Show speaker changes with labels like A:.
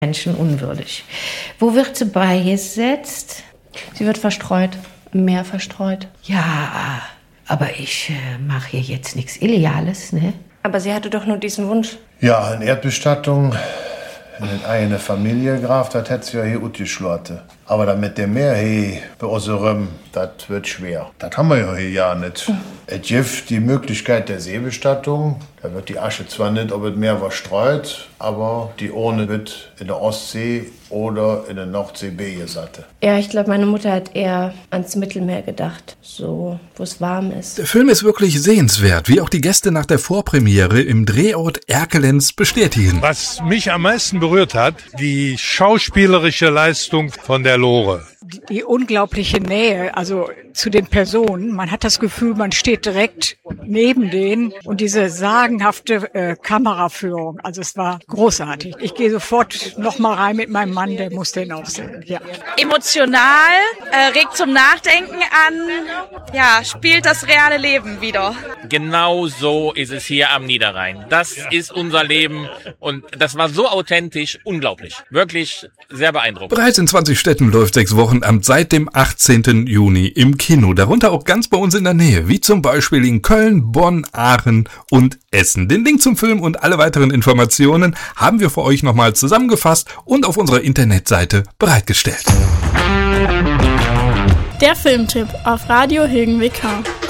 A: menschenunwürdig. Wo wird sie beigesetzt?
B: Sie wird verstreut, im Meer verstreut.
A: Ja, aber ich mache hier jetzt nichts Illegales, ne?
B: Aber sie hatte doch nur diesen Wunsch.
C: Ja, eine Erdbestattung in eine eigene Familie graf, das hätte sie ja hier utgeschlossen. Aber damit der Meer hier bei unserem, das wird schwer. Das haben wir ja hier ja nicht. Es gibt die Möglichkeit der Seebestattung. Da wird die Asche zwar nicht auf das Meer verstreut, aber die Urne wird in der Ostsee oder in der Nordsee beiseite.
B: Ja, ich glaube, meine Mutter hat eher ans Mittelmeer gedacht. So, wo es warm ist.
D: Der Film ist wirklich sehenswert, wie auch die Gäste nach der Vorpremiere im Drehort Erkelenz bestätigen.
E: Was mich am meisten berührt hat, die schauspielerische Leistung von der Lore.
F: Die unglaubliche Nähe, also zu den Personen. Man hat das Gefühl, man steht direkt neben denen und diese sagenhafte Kameraführung. Also es war großartig. Ich gehe sofort noch mal rein mit meinem Mann, der muss den auch sehen. Ja.
G: Emotional, regt zum Nachdenken an, ja, spielt das reale Leben wieder.
H: Genau so ist es hier am Niederrhein. Das ist unser Leben und das war so authentisch, unglaublich. Wirklich sehr beeindruckend.
D: Bereits in 20 Städten läuft 6 Wochenend seit dem 18. Juni im Kino. Darunter auch ganz bei uns in der Nähe, wie zum Beispiel in Köln, Bonn, Aachen und Essen. Den Link zum Film und alle weiteren Informationen haben wir für euch nochmal zusammengefasst und auf unserer Internetseite bereitgestellt.
I: Der Filmtipp auf Radio Hilgenweg.